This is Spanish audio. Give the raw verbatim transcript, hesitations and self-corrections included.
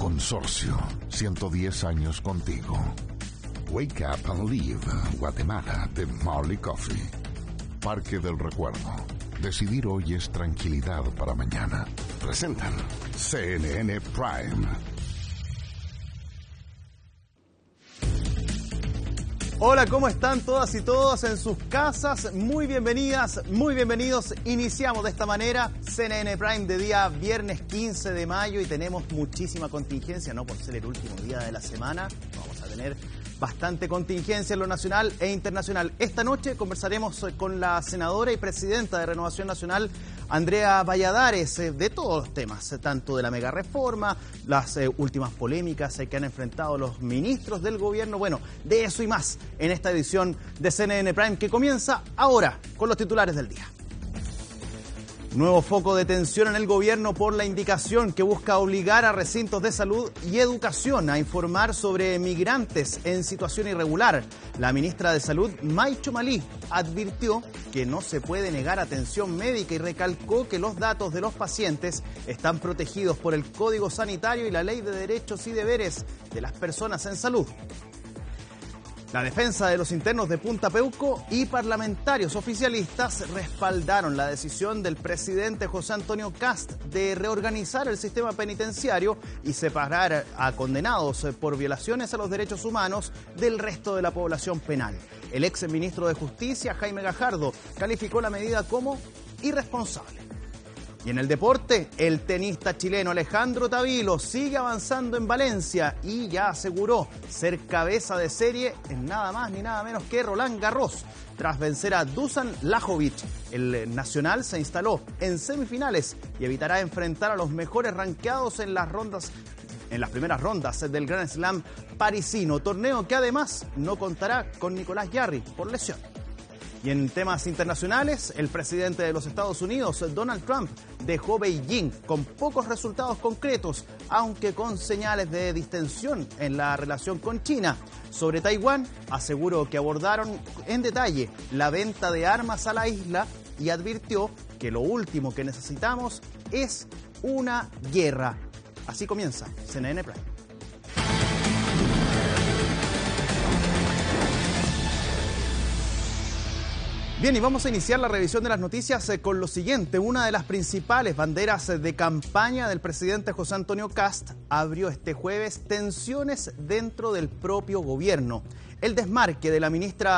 Consorcio, ciento diez años contigo. Wake Up and Live, Guatemala, de Marley Coffee. Parque del Recuerdo. Decidir hoy es tranquilidad para mañana. Presentan C N N Prime. Hola, ¿cómo están todas y todos en sus casas? Muy bienvenidas, muy bienvenidos. Iniciamos de esta manera C N N Prime de día viernes quince de mayo y tenemos muchísima contingencia, no por ser el último día de la semana. Vamos a tener bastante contingencia en lo nacional e internacional. Esta noche conversaremos con la senadora y presidenta de Renovación Nacional, Andrea Valladares, de todos los temas, tanto de la mega reforma, las eh, últimas polémicas eh, que han enfrentado los ministros del gobierno. Bueno, de eso y más en esta edición de C N N Prime que comienza ahora con los titulares del día. Nuevo foco de tensión en el gobierno por la indicación que busca obligar a recintos de salud y educación a informar sobre migrantes en situación irregular. La ministra de Salud, May Chomalí, advirtió que no se puede negar atención médica y recalcó que los datos de los pacientes están protegidos por el Código Sanitario y la Ley de Derechos y Deberes de las Personas en Salud. La defensa de los internos de Punta Peuco y parlamentarios oficialistas respaldaron la decisión del presidente José Antonio Kast de reorganizar el sistema penitenciario y separar a condenados por violaciones a los derechos humanos del resto de la población penal. El ex ministro de Justicia, Jaime Gajardo, calificó la medida como irresponsable. Y en el deporte, el tenista chileno Alejandro Tavilo sigue avanzando en Valencia y ya aseguró ser cabeza de serie en nada más ni nada menos que Roland Garros. Tras vencer a Dusan Lajovic, el nacional se instaló en semifinales y evitará enfrentar a los mejores rankeados en las rondas, en las primeras rondas del Grand Slam parisino, torneo que además no contará con Nicolás Jarry por lesión. Y en temas internacionales, el presidente de los Estados Unidos, Donald Trump, dejó Beijing con pocos resultados concretos, aunque con señales de distensión en la relación con China. Sobre Taiwán, aseguró que abordaron en detalle la venta de armas a la isla y advirtió que lo último que necesitamos es una guerra. Así comienza C N N Prime. Bien, y vamos a iniciar la revisión de las noticias con lo siguiente. Una de las principales banderas de campaña del presidente José Antonio Kast abrió este jueves tensiones dentro del propio gobierno. El desmarque de la ministra